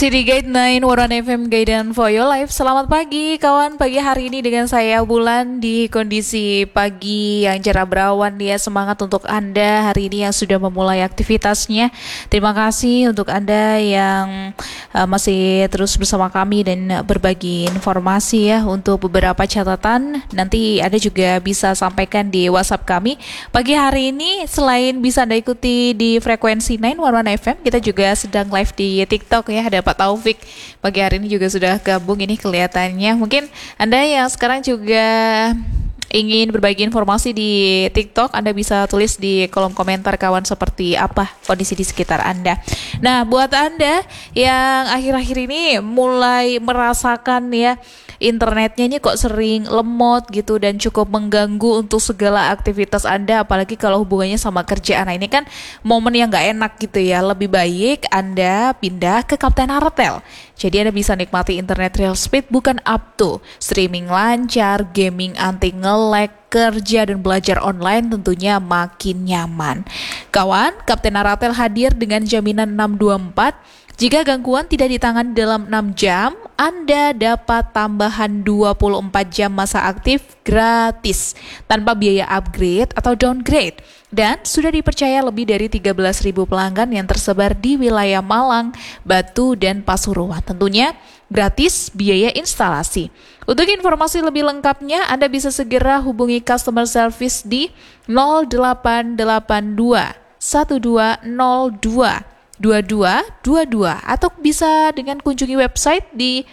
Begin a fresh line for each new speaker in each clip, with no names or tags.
City Guide 911 FM Guidance for Your Life. Selamat pagi kawan, pagi hari ini dengan saya Bulan di kondisi pagi yang cerah berawan ya. Semangat untuk Anda hari ini yang sudah memulai aktivitasnya. Terima kasih untuk Anda yang masih terus bersama kami dan berbagi informasi ya. Untuk beberapa catatan nanti Anda juga bisa sampaikan di WhatsApp kami. Pagi hari ini selain bisa Anda ikuti di frekuensi 911 FM, kita juga sedang live di TikTok ya. Ada Pak Taufik pagi hari ini juga sudah gabung ini kelihatannya. Mungkin Anda yang sekarang juga ingin berbagi informasi di TikTok, Anda bisa tulis di kolom komentar kawan seperti apa kondisi di sekitar Anda. Nah, buat Anda yang akhir-akhir ini mulai merasakan ya internetnya ini kok sering lemot gitu dan cukup mengganggu untuk segala aktivitas Anda, apalagi kalau hubungannya sama kerjaan. Nah, ini kan momen yang gak enak gitu ya. Lebih baik Anda pindah ke Kapten Artel. Jadi Anda bisa nikmati internet real speed bukan up to, streaming lancar, gaming anti nge-lag, kerja dan belajar online tentunya makin nyaman. Kawan, Kapten Artel hadir dengan jaminan 624. Jika gangguan tidak ditangani dalam 6 jam, Anda dapat tambahan 24 jam masa aktif gratis tanpa biaya upgrade atau downgrade. Dan sudah dipercaya lebih dari 13.000 pelanggan yang tersebar di wilayah Malang, Batu, dan Pasuruan. Tentunya gratis biaya instalasi. Untuk informasi lebih lengkapnya, Anda bisa segera hubungi customer service di 0882 1202 2222 atau bisa dengan kunjungi website di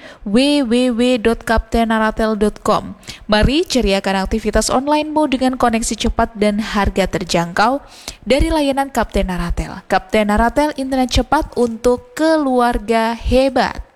www.kaptenaratel.com. Mari ceriakan aktivitas onlinemu dengan koneksi cepat dan harga terjangkau dari layanan Kapten Aratel. Kapten Aratel, internet cepat untuk keluarga hebat.